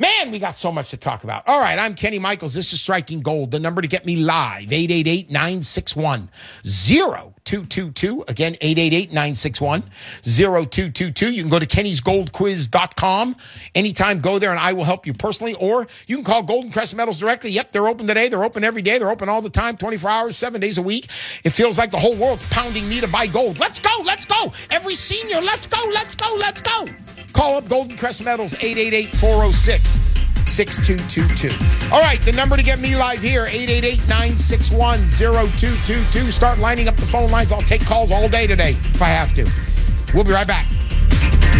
Man, we got so much to talk about. All right, I'm Kenny Michaels. This is Striking Gold. The number to get me live, 888-961-0222. Again, 888-961-0222. You can go to kennysgoldquiz.com. Anytime, go there, and I will help you personally. Or you can call Golden Crescent Metals directly. Yep, they're open today. They're open every day. They're open all the time, 24 hours, 7 days a week. It feels like the whole world's pounding me to buy gold. Let's go, let's go. Every senior, let's go, let's go, let's go. Call up Golden Crescent Metals, 888-406-6222. All right, the number to get me live here, 888-961-0222. Start lining up the phone lines. I'll take calls all day today if I have to. We'll be right back.